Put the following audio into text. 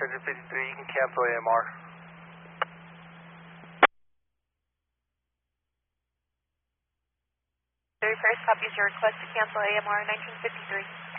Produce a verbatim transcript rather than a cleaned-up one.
Sector fifty-three, you can cancel A M R. Very first copies your request to cancel A M R nineteen fifty-three.